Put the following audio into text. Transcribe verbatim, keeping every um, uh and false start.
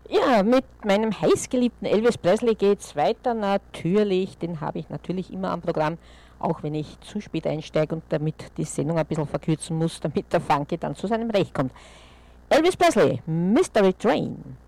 Ja, mit meinem heißgeliebten Elvis Presley geht's weiter. Natürlich, den habe ich natürlich immer am Programm, auch wenn ich zu spät einsteige und damit die Sendung ein bisschen verkürzen muss, damit der Funky dann zu seinem Recht kommt. Elvis Presley, Mystery Train.